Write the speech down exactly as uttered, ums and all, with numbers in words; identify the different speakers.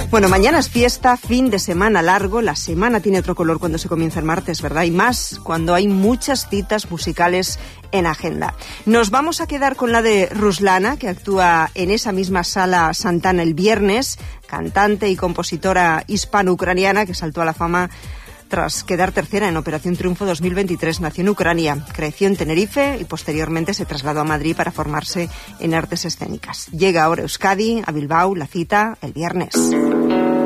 Speaker 1: Bueno, mañana es fiesta, fin de semana largo. La semana tiene otro color cuando se comienza el martes, ¿verdad? Y más cuando hay muchas citas musicales en agenda. Nos vamos a quedar con la de Ruslana, que actúa en esa misma sala Santana el viernes, cantante y compositora hispano-ucraniana que saltó a la fama tras quedar tercera en Operación Triunfo dos mil veintitrés. Nació en Ucrania, creció en Tenerife y posteriormente se trasladó a Madrid para formarse en artes escénicas. Llega ahora a Euskadi, a Bilbao, la cita el viernes.